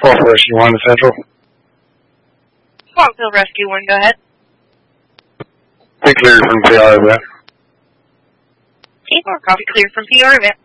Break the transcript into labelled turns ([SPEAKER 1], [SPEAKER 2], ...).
[SPEAKER 1] Falkville Rescue 1 to Central.
[SPEAKER 2] Falkville Rescue 1, go ahead.
[SPEAKER 1] Be cleared from PR event.
[SPEAKER 2] Copy cleared from PR event.